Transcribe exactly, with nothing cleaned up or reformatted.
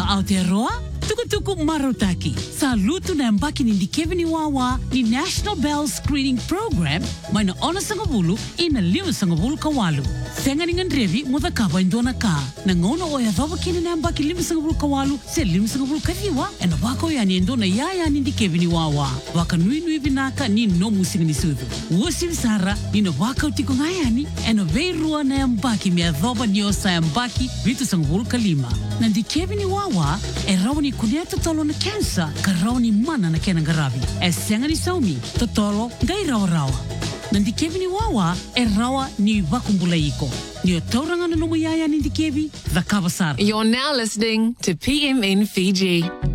Sa Aotearoa, tuku-tuku marutaki. Sa lutu na mbaki ni Ndikevi ni Wawa ni National Bell Screening Program mai na ona sangabulu ina lima sangabulu kawalu. Senga ni ngandrevi muda kaba indona ka. Na ngona oya dhaba kini na mbaki lima sangabulu kawalu se lima sangabulu kaviwa. Ena wako ya ni indona yaya ni Ndikevi ni Wawa. Waka nui nui vinaka ni no musinga ni sudu. Uosi visara ni na waka utiko ngayani. Ena veirua na mbaki mea dhaba ni osa mbaki vitu sangabulu kalima. Na Ndikevi ni Wawa e rawa ni kunia totolo na kansa ka rawa ni mana na kena ngaravi. E senga ni saumi totolo ngai rawa rawa. Na Ndikevi ni Wawa e rawa ni wakumbula iko. Ni o tauranga na nomo yaya ni Ndikevi, the Kawasara. You're now listening to P M N Fiji.